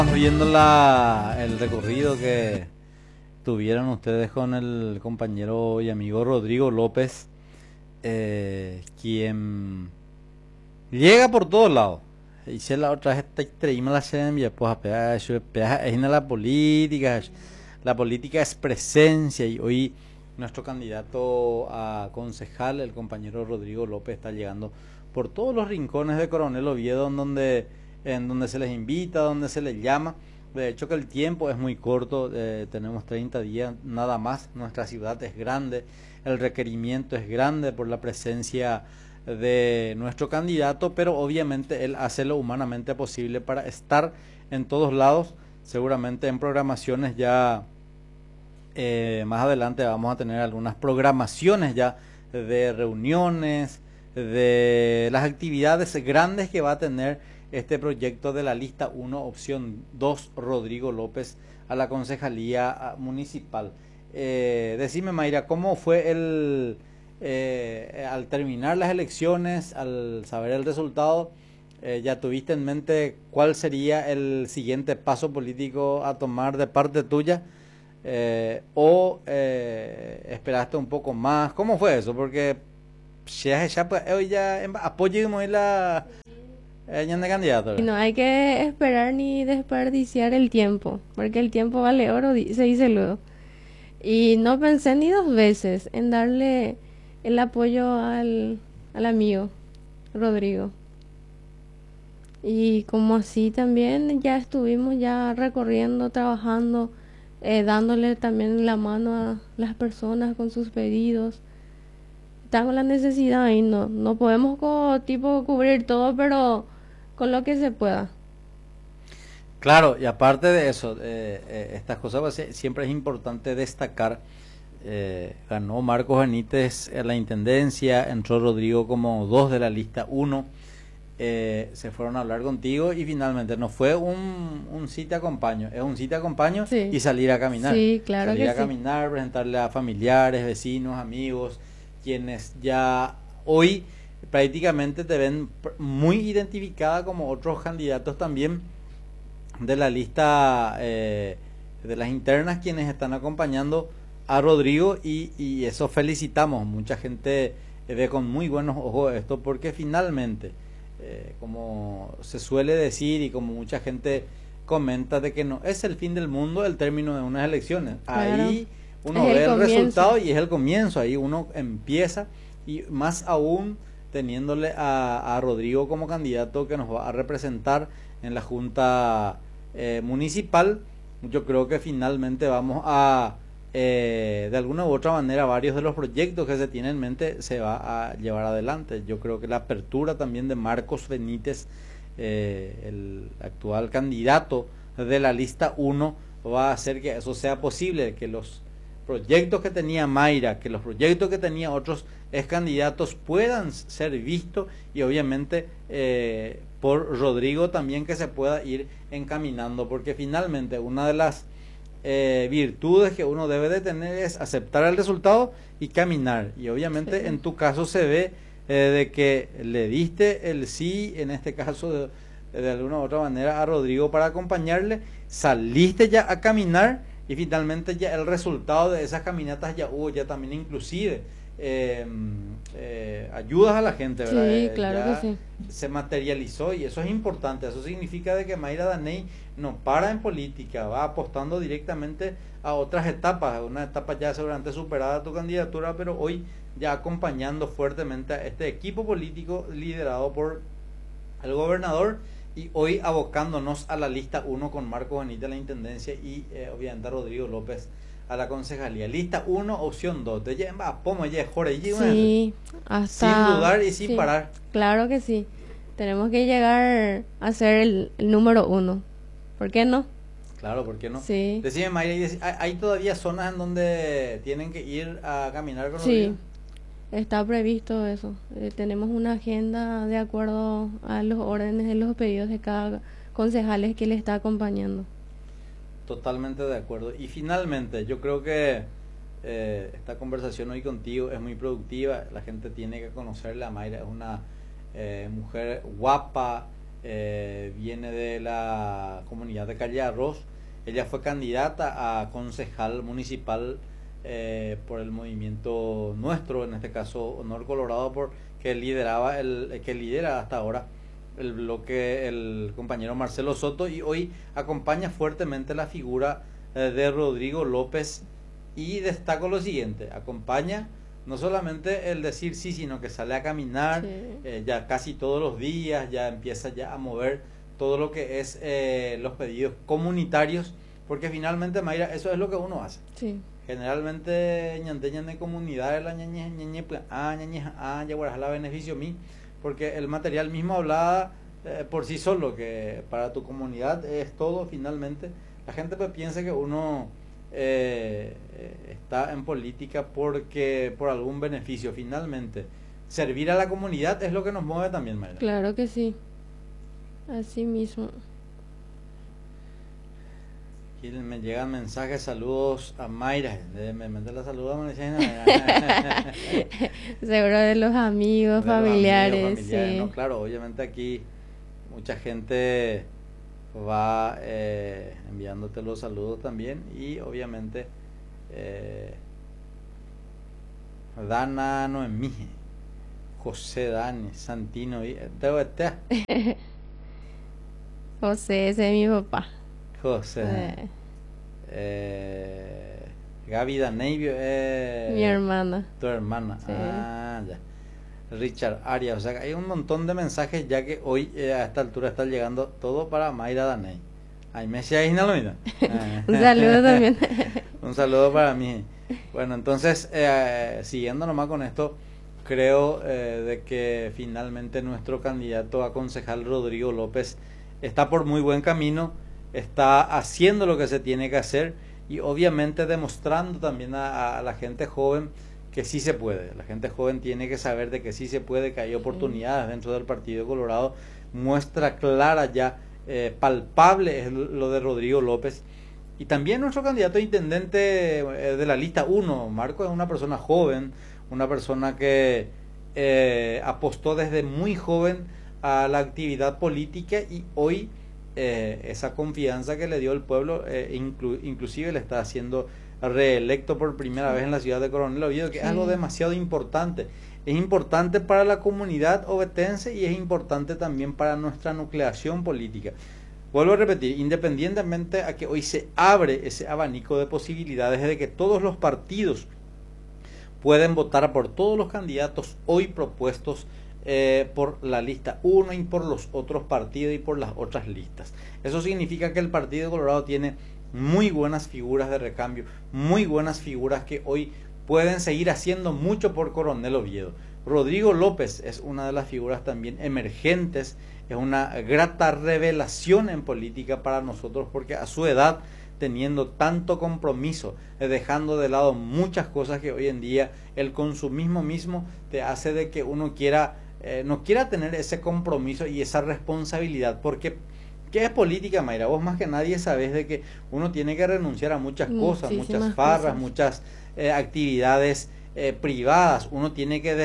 Estamos viendo el recorrido que tuvieron ustedes con el compañero y amigo Rodrigo López, quien llega por todos lados. Hice la otra vez esta extrema la sembia, pues a pegar es en la política es presencia y hoy nuestro candidato a concejal, el compañero Rodrigo López, está llegando por todos los rincones de Coronel Oviedo en donde se les invita, donde se les llama. De hecho que el tiempo es muy corto, tenemos 30 días nada más, nuestra ciudad es grande, el requerimiento es grande por la presencia de nuestro candidato, pero obviamente él hace lo humanamente posible para estar en todos lados. Seguramente en programaciones ya más adelante vamos a tener algunas programaciones ya de reuniones, de las actividades grandes que va a tener este proyecto de la lista 1, opción 2, Rodrigo López a la concejalía municipal. Decime, Mayra, ¿cómo fue al terminar las elecciones, al saber el resultado, ya tuviste en mente cuál sería el siguiente paso político a tomar de parte tuya? ¿Esperaste un poco más? ¿Cómo fue eso? Porque ya hoy ya apoyamos la de candidato. Y no hay que esperar ni desperdiciar el tiempo, porque el tiempo vale oro, se dice luego. Y no pensé ni dos veces en darle el apoyo al amigo Rodrigo. Y como así también ya estuvimos ya recorriendo, trabajando, dándole también la mano a las personas con sus pedidos. Estamos en la necesidad y no podemos cubrir todo, pero con lo que se pueda. Claro, y aparte de eso, estas cosas pues, siempre es importante destacar. Ganó Marcos Benítez en la intendencia, entró Rodrigo como 2 de la lista 1. Se fueron a hablar contigo y finalmente no fue un sí te acompaño, es un sí te acompaño Sí. Y salir a caminar. Sí, claro salir que a sí. caminar, presentarle a familiares, vecinos, amigos, quienes ya hoy prácticamente te ven muy identificada como otros candidatos también de la lista de las internas, quienes están acompañando a Rodrigo y eso felicitamos. Mucha gente ve con muy buenos ojos esto porque finalmente, como se suele decir y como mucha gente comenta, de que no es el fin del mundo el término de unas elecciones. Claro. Ahí uno Es ve el el comienzo. resultado y es el comienzo, ahí uno empieza, y más aún teniéndole a Rodrigo como candidato que nos va a representar en la Junta Municipal. Yo creo que finalmente vamos a de alguna u otra manera varios de los proyectos que se tienen en mente se va a llevar adelante. Yo creo que la apertura también de Marcos Benítez, el actual candidato de la lista 1, va a hacer que eso sea posible, que los proyectos que tenía Mayra, que los proyectos que tenía otros ex candidatos puedan ser vistos y obviamente por Rodrigo también que se pueda ir encaminando, porque finalmente una de las virtudes que uno debe de tener es aceptar el resultado y caminar, y obviamente Sí. en tu caso se ve de que le diste el sí, en este caso de alguna u otra manera a Rodrigo para acompañarle, saliste ya a caminar y finalmente ya el resultado de esas caminatas ya hubo, ya también inclusive ayudas a la gente, ¿verdad? Sí, claro ya que sí. se materializó y eso es importante. Eso significa de que Mayra Daney no para en política, va apostando directamente a otras etapas, una etapa ya seguramente superada tu candidatura, pero hoy ya acompañando fuertemente a este equipo político liderado por el gobernador, y hoy abocándonos a la lista 1 con Marco Benítez a la intendencia y obviamente a Rodrigo López a la concejalía. Lista 1, opción 2. Sí, hasta... Sin dudar y sin sí, parar. claro que sí. Tenemos que llegar a ser el número 1. ¿Por qué no? Claro, ¿por qué no? Sí. Decime, Mayra, ¿hay todavía zonas en donde tienen que ir a caminar con Sí, Rodrigo? está previsto eso. Tenemos una agenda de acuerdo a los órdenes de los pedidos de cada concejales que le está acompañando. Totalmente de acuerdo. Y finalmente, yo creo que esta conversación hoy contigo es muy productiva. La gente tiene que conocerla. Mayra es una mujer guapa, viene de la comunidad de Calle Arroz. Ella fue candidata a concejal municipal por el movimiento nuestro, en este caso Honor Colorado, que lidera hasta ahora el bloque, el compañero Marcelo Soto, y hoy acompaña fuertemente la figura de Rodrigo López. Y destaco lo siguiente: acompaña no solamente el decir sí, sino que sale a caminar ya casi todos los días, ya empieza ya a mover todo lo que es los pedidos comunitarios, porque finalmente, Mayra, eso es lo que uno hace. Sí. Generalmente ñanteñan de comunidades la ñañe ya la beneficio a mí, porque el material mismo habla por sí solo, que para tu comunidad es todo. Finalmente la gente pues piensa que uno está en política porque por algún beneficio. Finalmente servir a la comunidad es lo que nos mueve también, Mayra. Claro que sí, así mismo. Aquí me llegan mensajes, saludos a Mayra. Me manda la saludos a Mayra. Seguro de los amigos, familiares. Sí. No, claro, obviamente aquí mucha gente va enviándote los saludos también. Y obviamente Dana Noemí, José Dani, Santino y José, ese es mi papá. José. Gaby Daneivio, mi hermana. Tu hermana. Sí. Ah, ya. Richard Arias. O sea, hay un montón de mensajes ya que hoy a esta altura está llegando todo para Mayra Daney. Ay, me decía ahí, no lo mira. Un saludo también. Un saludo para mí. Bueno, entonces, siguiendo nomás con esto, creo de que finalmente nuestro candidato a concejal Rodrigo López está por muy buen camino, está haciendo lo que se tiene que hacer y obviamente demostrando también a la gente joven que sí se puede. La gente joven tiene que saber de que sí se puede, que hay oportunidades dentro del Partido Colorado. Muestra clara ya, palpable es lo de Rodrigo López. Y también nuestro candidato a intendente de la lista 1, Marco, es una persona joven, una persona que apostó desde muy joven a la actividad política y hoy esa confianza que le dio el pueblo inclusive le está haciendo reelecto por primera vez en la ciudad de Coronel Oviedo, que es algo demasiado importante. Es importante para la comunidad ovetense y es importante también para nuestra nucleación política. Vuelvo a repetir, independientemente a que hoy se abre ese abanico de posibilidades de que todos los partidos pueden votar por todos los candidatos hoy propuestos por la lista 1 y por los otros partidos y por las otras listas. Eso significa que el Partido Colorado tiene muy buenas figuras de recambio, muy buenas figuras que hoy pueden seguir haciendo mucho por Coronel Oviedo. Rodrigo López es una de las figuras también emergentes, es una grata revelación en política para nosotros porque a su edad, teniendo tanto compromiso, dejando de lado muchas cosas que hoy en día el consumismo mismo te hace de que uno no quiera tener ese compromiso y esa responsabilidad, porque ¿qué es política, Mayra? Vos más que nadie sabés de que uno tiene que renunciar a muchas cosas, muchas farras, muchas actividades privadas, uno tiene que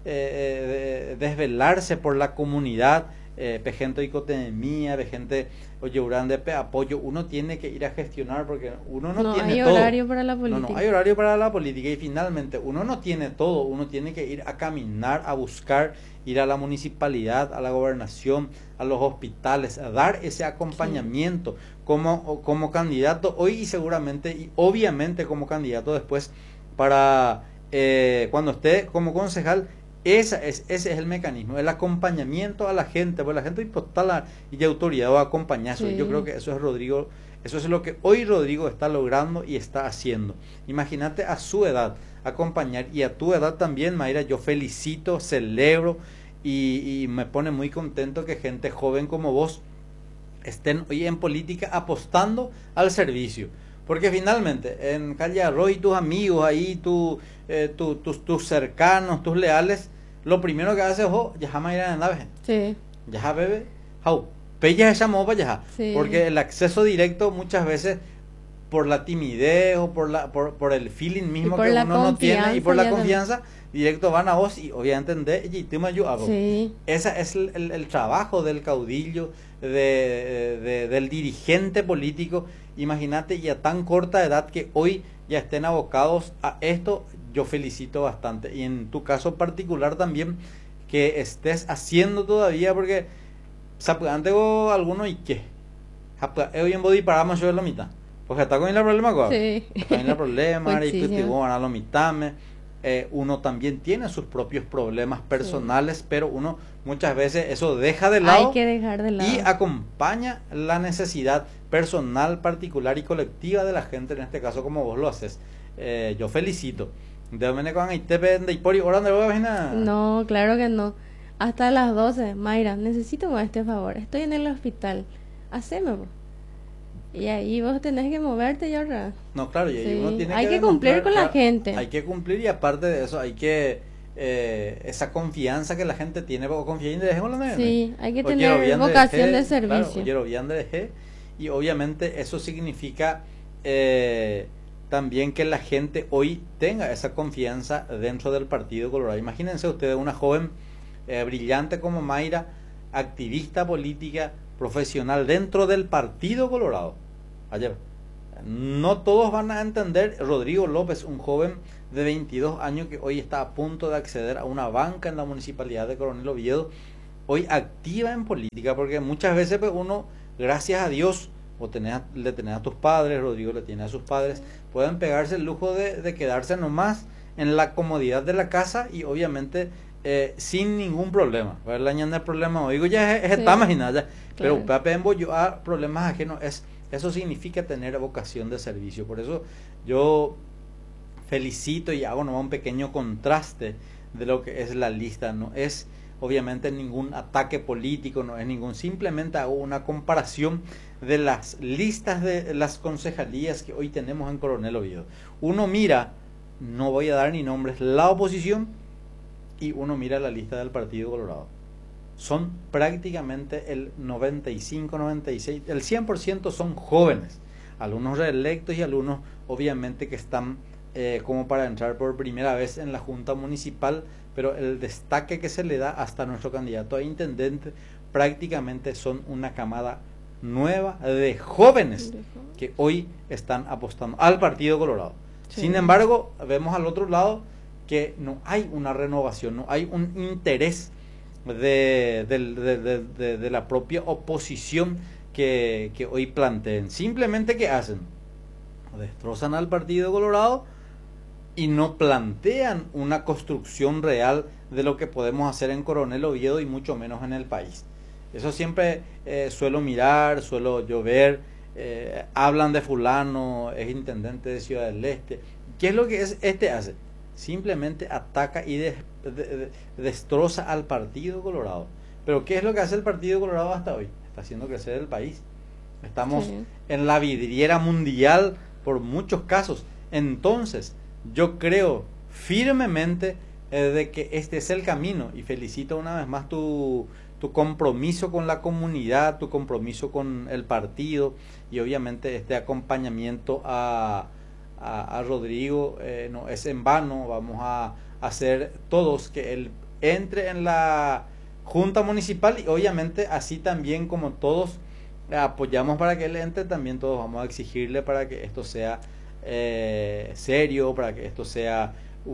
desvelarse por la comunidad, gente icotemía, gente oye grande apoyo, uno tiene que ir a gestionar porque uno no tiene todo. No hay horario para la política. No hay horario para la política y finalmente uno no tiene todo, uno tiene que ir a caminar, a buscar, ir a la municipalidad, a la gobernación, a los hospitales, a dar ese acompañamiento como candidato hoy y seguramente y obviamente como candidato después para cuando esté como concejal. Ese es el mecanismo, el acompañamiento a la gente, porque la gente postal y de autoridad va a acompañarse. Yo creo que eso es Rodrigo, eso es lo que hoy Rodrigo está logrando y está haciendo. Imagínate a su edad acompañar y a tu edad también, Mayra. Yo felicito, celebro y me pone muy contento que gente joven como vos estén hoy en política apostando al servicio. Porque finalmente en Calle Arroz y tus amigos ahí, tus cercanos, tus leales, lo primero que haces es ya jamás ir a la nave. Sí. Ya bebe, jau, pella esa mopa ya. Porque el acceso directo muchas veces por la timidez o por el feeling Y mismo por que la uno no tiene y por la confianza ya confianza, directo van a vos y obviamente y tú me ayudas. sí, Ese es el trabajo del caudillo, del dirigente político. Imagínate, y a tan corta edad que hoy ya estén abocados a esto, yo felicito bastante. Y en tu caso particular también, que estés haciendo todavía, porque antes alguno y qué. Hoy en body paramos yo de la mitad. Porque está con el problema, sí, está con el problema, y que te muchísimo, van a la mitad. Uno también tiene sus propios problemas sí. personales, pero uno muchas veces eso deja de Hay lado que dejar de y lado. acompaña la necesidad personal, particular y colectiva de la gente, en este caso como vos lo haces. Yo felicito. De manera que van a ir de Ipori, ahora no voy a No, claro que no. Hasta las 12 Mayra, necesito más este favor. Estoy en el hospital. Haceme, po. Y ahí vos tenés que moverte y ahora. No, claro, y ahí uno Sí, tiene hay que que cumplir demostrar, con la claro, gente. hay que cumplir y aparte de eso hay que esa confianza que la gente tiene, porque confiar en deje con la nene. Sí, hay que Oye, tener bien de vocación de claro, servicio. oye, bien de y obviamente eso significa también que la gente hoy tenga esa confianza dentro del Partido Colorado. Imagínense ustedes una joven brillante como Mayra, activista política, profesional dentro del Partido Colorado. Ayer, no todos van a entender. Rodrigo López, un joven de 22 años que hoy está a punto de acceder a una banca en la municipalidad de Coronel Oviedo, hoy activa en política, porque muchas veces pues, uno, gracias a Dios, le tenés a tus padres, Rodrigo le tiene a sus padres, pueden pegarse el lujo de quedarse nomás en la comodidad de la casa y obviamente sin ningún problema. El año de problema, oigo ya es Sí, esta imaginada, pero claro. yo a problemas ajenos es eso significa tener vocación de servicio. Por eso yo felicito y hago nomás un pequeño contraste de lo que es la lista. No es obviamente ningún ataque político, no es ningún, simplemente hago una comparación de las listas de las concejalías que hoy tenemos en Coronel Oviedo. Uno mira, no voy a dar ni nombres, la oposición, y uno mira la lista del Partido Colorado. Son prácticamente el 95, 96, el 100% son jóvenes, algunos reelectos y algunos obviamente que están como para entrar por primera vez en la Junta Municipal, pero el destaque que se le da hasta nuestro candidato a intendente prácticamente son una camada nueva de jóvenes que hoy están apostando al Partido Colorado. Sin Sí, embargo, vemos al otro lado que no hay una renovación, no hay un interés de la propia oposición que hoy planteen. Simplemente ¿qué hacen? Destrozan al Partido Colorado y no plantean una construcción real de lo que podemos hacer en Coronel Oviedo y mucho menos en el país. Eso siempre suelo mirar, suelo yo ver, hablan de fulano, es intendente de Ciudad del Este. ¿Qué es lo que este hace? Simplemente ataca y destroza al Partido Colorado. Pero ¿qué es lo que hace el Partido Colorado hasta hoy? Está haciendo crecer el país. Estamos sí, en la vidriera mundial por muchos casos. Entonces, yo creo firmemente de que este es el camino y felicito una vez más tu compromiso con la comunidad, tu compromiso con el partido y obviamente este acompañamiento a Rodrigo no es en vano. Vamos a hacer todos que él entre en la Junta Municipal y obviamente así también como todos apoyamos para que él entre, también todos vamos a exigirle para que esto sea serio, para que esto sea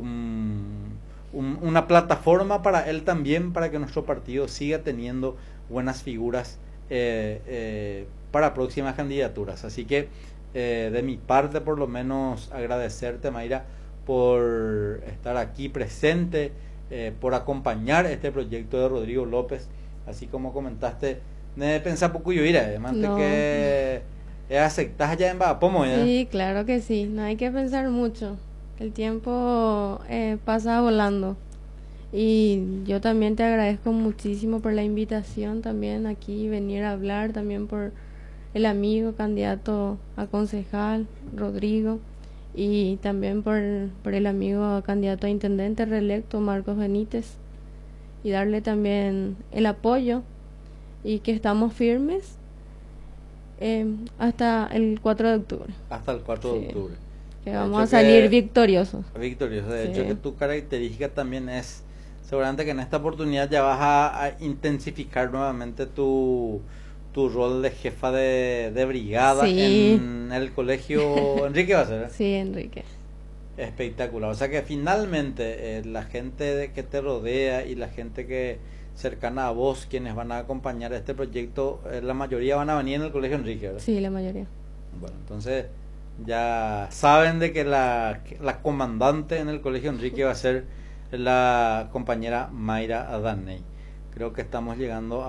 una plataforma para él también, para que nuestro partido siga teniendo buenas figuras para próximas candidaturas. Así que de mi parte por lo menos agradecerte, Mayra, por estar aquí presente, por acompañar este proyecto de Rodrigo López, así como comentaste, de pensar poco yo ir, además de no. que aceptas ya en Bapomo, ¿ya? Sí, claro que sí. No hay que pensar mucho. El tiempo pasa volando. Y yo también te agradezco muchísimo por la invitación también aquí, venir a hablar también por el amigo candidato a concejal, Rodrigo, y también por el amigo candidato a intendente reelecto, Marcos Benítez, y darle también el apoyo y que estamos firmes Hasta el 4 de octubre. Hasta el 4 de octubre. Que vamos a salir victoriosos. Victoriosos. De hecho, que tu característica también es, seguramente que en esta oportunidad ya vas a intensificar nuevamente tu rol de jefa de brigada en el colegio. Enrique va a ser. Sí, Enrique. Espectacular. O sea que finalmente la gente que te rodea y la gente que cercana a vos, quienes van a acompañar este proyecto, la mayoría van a venir en el colegio Enrique, ¿verdad? Sí, la mayoría. Bueno, entonces ya saben de que la comandante en el colegio Enrique va a ser la compañera Mayra Daney. Creo que estamos llegando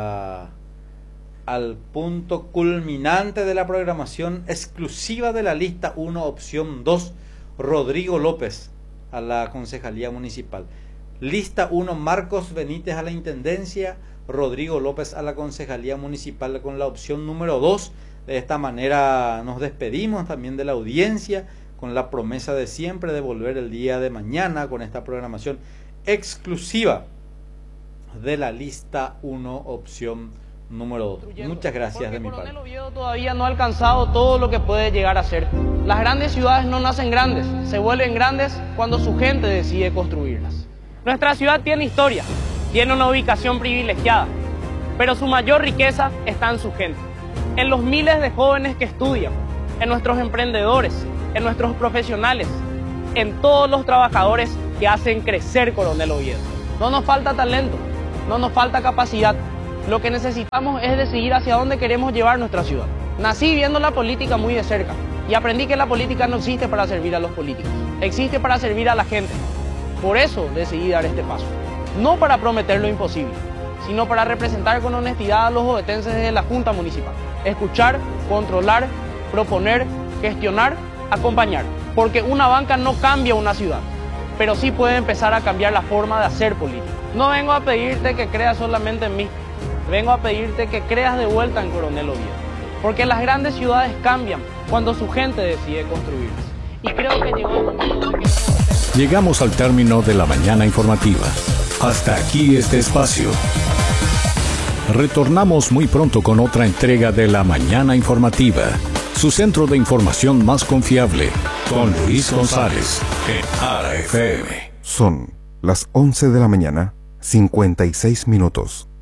al punto culminante de la programación exclusiva de la lista 1, opción 2, Rodrigo López a la concejalía municipal. Lista 1, Marcos Benítez a la intendencia, Rodrigo López a la concejalía municipal con la opción número 2. De esta manera nos despedimos también de la audiencia con la promesa de siempre de volver el día de mañana con esta programación exclusiva de la lista 1, opción número 2. Muchas gracias de mi parte. Coronel Oviedo todavía no ha alcanzado todo lo que puede llegar a ser. Las grandes ciudades no nacen grandes, se vuelven grandes cuando su gente decide construirlas. Nuestra ciudad tiene historia, tiene una ubicación privilegiada, pero su mayor riqueza está en su gente, en los miles de jóvenes que estudian, en nuestros emprendedores, en nuestros profesionales, en todos los trabajadores que hacen crecer Coronel Oviedo. No nos falta talento, no nos falta capacidad. Lo que necesitamos es decidir hacia dónde queremos llevar nuestra ciudad. Nací viendo la política muy de cerca y aprendí que la política no existe para servir a los políticos, existe para servir a la gente. Por eso decidí dar este paso, no para prometer lo imposible, sino para representar con honestidad a los ovetenses de la Junta Municipal. Escuchar, controlar, proponer, gestionar, acompañar. Porque una banca no cambia una ciudad, pero sí puede empezar a cambiar la forma de hacer política. No vengo a pedirte que creas solamente en mí, vengo a pedirte que creas de vuelta en Coronel Oviedo. Porque las grandes ciudades cambian cuando su gente decide construirlas. Y creo que llegó el momento de que... Llegamos al término de la mañana informativa. Hasta aquí este espacio. Retornamos muy pronto con otra entrega de la mañana informativa, su centro de información más confiable, con Luis González, en ARA FM. Son las 11 de la mañana, 56 minutos.